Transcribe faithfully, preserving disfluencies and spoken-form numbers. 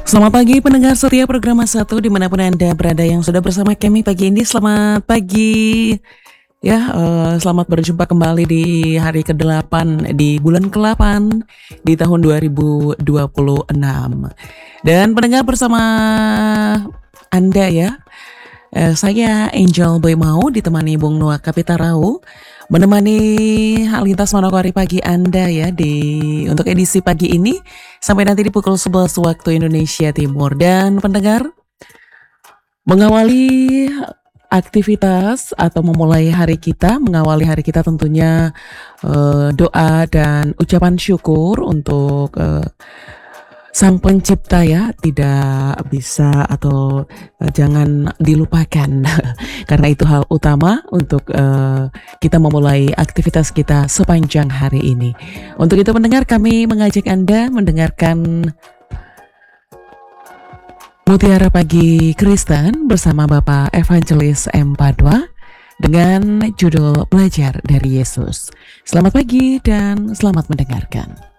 Selamat pagi pendengar setia program Mas Satu dimanapun Anda berada yang sudah bersama kami pagi ini. Selamat pagi ya, eh, selamat berjumpa kembali di hari kedelapan di bulan ke-delapan di tahun dua ribu dua puluh enam. Dan pendengar bersama Anda ya, eh, saya Angel Boy Mau ditemani Bung Noah Kapitarau menemani hal lintas Manokwari pagi Anda ya di untuk edisi pagi ini sampai nanti di pukul sebelas waktu Indonesia Timur. Dan pendengar, mengawali aktivitas atau memulai hari kita, mengawali hari kita tentunya eh, doa dan ucapan syukur untuk eh, Sang Pencipta ya, tidak bisa atau eh, jangan dilupakan karena itu hal utama untuk eh, kita memulai aktivitas kita sepanjang hari ini. Untuk itu pendengar, kami mengajak Anda mendengarkan Mutiara Pagi Kristen bersama Bapak Evangelis M. Padua dengan judul Belajar dari Yesus. Selamat pagi dan selamat mendengarkan.